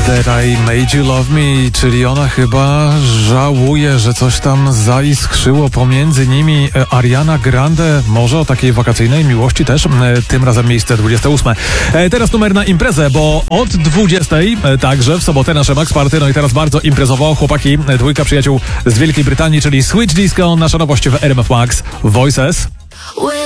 That I Made You Love Me, czyli ona chyba żałuje, że coś tam zaiskrzyło pomiędzy nimi. Ariana Grande, może o takiej wakacyjnej miłości też, tym razem miejsce 28. Teraz numer na imprezę, bo od 20 także w sobotę nasze Max Party, no i teraz bardzo imprezowo, chłopaki, dwójka przyjaciół z Wielkiej Brytanii, czyli Switch Disco, nasza nowość w RMF Max, Voices.